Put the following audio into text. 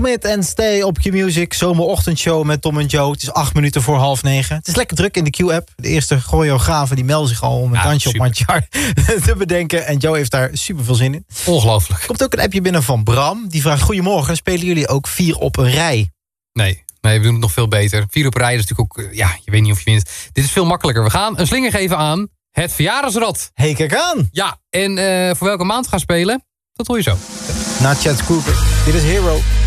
Smith en Stay op Q-Music. Zomerochtendshow met Tom en Joe. Het is 8 minuten voor 8:30. Het is lekker druk in de Q-app. De eerste choreografen die melden zich al om een dansje op Mandjar te bedenken. En Joe heeft daar super veel zin in. Ongelooflijk. Er komt ook een appje binnen van Bram. Die vraagt, goedemorgen, spelen jullie ook 4 op een rij? Nee, we doen het nog veel beter. 4 op rij is natuurlijk ook, je weet niet of je wint. Dit is veel makkelijker. We gaan een slinger geven aan het verjaardagsrad. Hey, kijk aan! Ja, en voor welke maand we gaan spelen, dat hoor je zo. Na Chad Cooper. Dit is Hero.